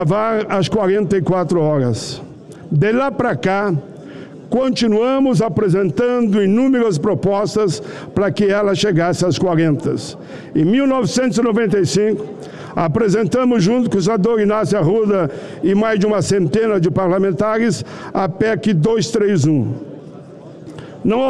às 44 horas. De lá para cá, continuamos apresentando inúmeras propostas para que ela chegasse às 40. Em 1995, apresentamos, junto com o senador Inácio Arruda e mais de uma centena de parlamentares, a PEC 231. Não